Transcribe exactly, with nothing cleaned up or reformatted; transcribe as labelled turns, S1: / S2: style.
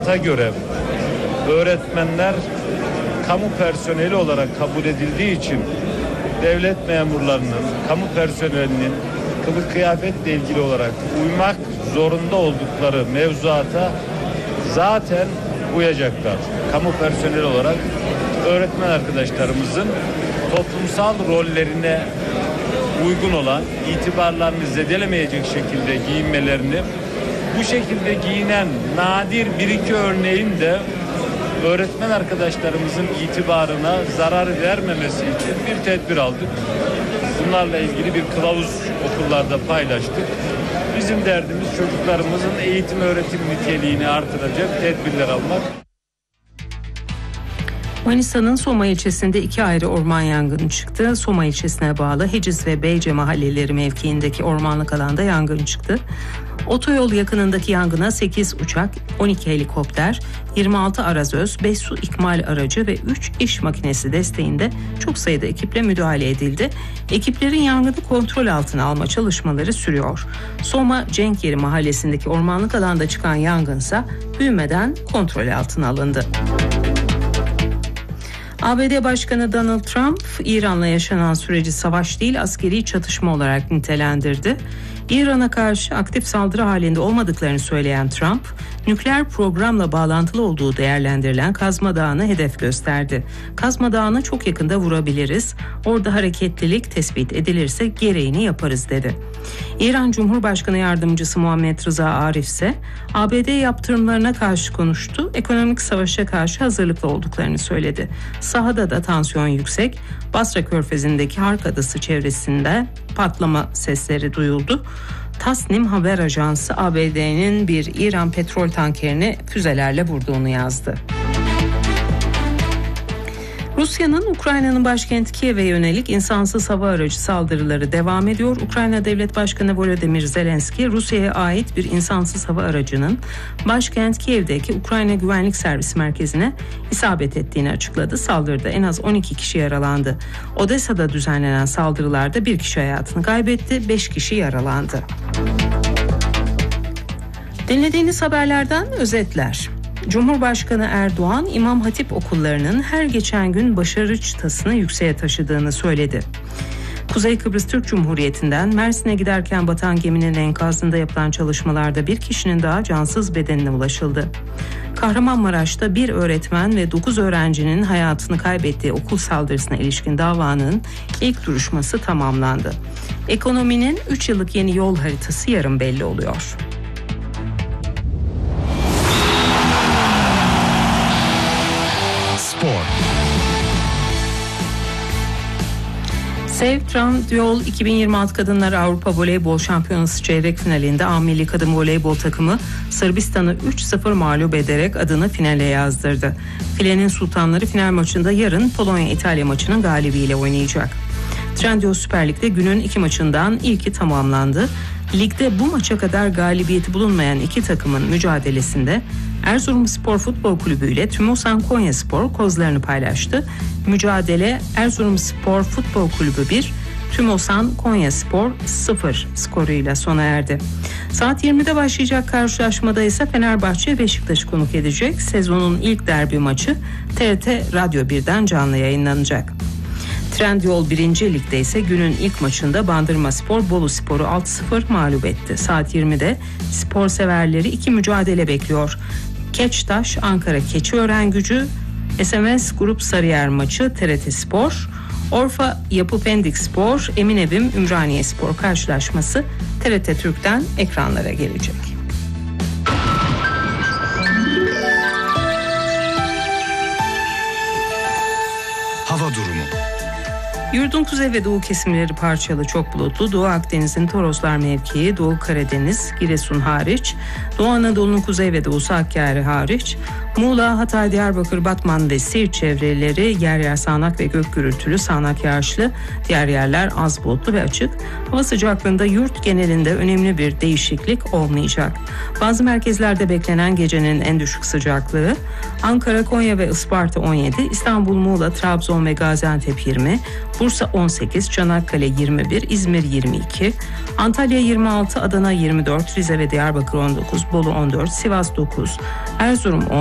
S1: göre öğretmenler kamu personeli olarak kabul edildiği için devlet memurlarının, kamu personelinin kılık kıyafetle ilgili olarak uymak zorunda oldukları mevzuata zaten uyacaklar. Kamu personeli olarak öğretmen arkadaşlarımızın toplumsal rollerine uygun olan, itibarlarını zedelemeyecek şekilde giyinmelerini, bu şekilde giyinen nadir bir iki örneğin de öğretmen arkadaşlarımızın itibarına zarar vermemesi için bir tedbir aldık. Bunlarla ilgili bir kılavuz okullarda paylaştık. Bizim derdimiz çocuklarımızın eğitim öğretim niteliğini artıracak tedbirler almak.
S2: Manisa'nın Soma ilçesinde iki ayrı orman yangını çıktı. Soma ilçesine bağlı Heciz ve Beyce mahalleleri mevkiindeki ormanlık alanda yangın çıktı. Otoyol yakınındaki yangına sekiz uçak, on iki helikopter, yirmi altı arazöz, beş su ikmal aracı ve üç iş makinesi desteğinde çok sayıda ekiple müdahale edildi. Ekiplerin yangını kontrol altına alma çalışmaları sürüyor. Soma Cenkyeri mahallesindeki ormanlık alanda çıkan yangınsa büyümeden kontrol altına alındı. A B D Başkanı Donald Trump, İran'la yaşanan süreci savaş değil askeri çatışma olarak nitelendirdi. İran'a karşı aktif saldırı halinde olmadıklarını söyleyen Trump, nükleer programla bağlantılı olduğu değerlendirilen Kazma Dağı'nı hedef gösterdi. Kazma Dağı'nı çok yakında vurabiliriz, orada hareketlilik tespit edilirse gereğini yaparız dedi. İran Cumhurbaşkanı Yardımcısı Muhammed Rıza Arif ise A B D yaptırımlarına karşı konuştu, ekonomik savaşa karşı hazırlıklı olduklarını söyledi. Sahada da tansiyon yüksek, Basra Körfezi'ndeki Hark Adası çevresinde patlama sesleri duyuldu. Tasnim haber ajansı A B D'nin bir İran petrol tankerini füzelerle vurduğunu yazdı. Rusya'nın Ukrayna'nın başkenti Kiev'e yönelik insansız hava aracı saldırıları devam ediyor. Ukrayna Devlet Başkanı Volodymyr Zelenski, Rusya'ya ait bir insansız hava aracının başkent Kiev'deki Ukrayna Güvenlik Servisi Merkezi'ne isabet ettiğini açıkladı. Saldırıda en az on iki kişi yaralandı. Odessa'da düzenlenen saldırılarda bir kişi hayatını kaybetti, beş kişi yaralandı. Dinlediğiniz haberlerden özetler. Cumhurbaşkanı Erdoğan, İmam Hatip okullarının her geçen gün başarı çıtasını yükseğe taşıdığını söyledi. Kuzey Kıbrıs Türk Cumhuriyeti'nden Mersin'e giderken batan geminin enkazında yapılan çalışmalarda bir kişinin daha cansız bedenine ulaşıldı. Kahramanmaraş'ta bir öğretmen ve dokuz öğrencinin hayatını kaybettiği okul saldırısına ilişkin davanın ilk duruşması tamamlandı. Ekonominin üç yıllık yeni yol haritası yarın belli oluyor. Sev Trendyol iki bin yirmi altı Kadınlar Avrupa Voleybol Şampiyonası çeyrek finalinde A Milli Kadın Voleybol takımı Sırbistan'ı üç sıfır mağlup ederek adını finale yazdırdı. Filenin sultanları final maçında yarın Polonya-İtalya maçının galibiyle oynayacak. Trendyol Süper Lig'de günün iki maçından ilki tamamlandı. Ligde bu maça kadar galibiyeti bulunmayan iki takımın mücadelesinde Erzurumspor Futbol Kulübü ile Tümosan Konyaspor kozlarını paylaştı. Mücadele Erzurumspor Futbol Kulübü bir, Tümosan Konyaspor sıfır skoruyla sona erdi. Saat yirmide başlayacak karşılaşmada ise Fenerbahçe Beşiktaş'ı konuk edecek. Sezonun ilk derbi maçı T R T Radyo birden canlı yayınlanacak. Trendyol birinci Lig'de ise günün ilk maçında Bandırmaspor Boluspor'u altı sıfır mağlup etti. Saat yirmide spor severleri iki mücadele bekliyor. Keçtaş Ankara Keçiören-Gücü, S M S Grup Sarıyer maçı T R T Spor, Orfa Yapı Pendik Spor, Eminevim Ümraniye Spor karşılaşması T R T Türk'ten ekranlara gelecek.
S3: Hava durumu.
S2: Yurdun kuzey ve doğu kesimleri parçalı çok bulutlu. Doğu Akdeniz'in Toroslar mevkii, Doğu Karadeniz, Giresun hariç, Doğu Anadolu'nun kuzey ve doğusu Hakkari hariç, Muğla, Hatay, Diyarbakır, Batman ve Siirt çevreleri yer yer sağanak ve gök gürültülü, sağanak yağışlı, diğer yerler az bulutlu ve açık. Hava sıcaklığında yurt genelinde önemli bir değişiklik olmayacak. Bazı merkezlerde beklenen gecenin en düşük sıcaklığı Ankara, Konya ve Isparta on yedi, İstanbul, Muğla, Trabzon ve Gaziantep yirmi, Bursa on sekiz, Çanakkale yirmi bir, İzmir yirmi iki, Antalya yirmi altı, Adana yirmi dört, Rize ve Diyarbakır on dokuz, Bolu on dört, Sivas dokuz, Erzurum on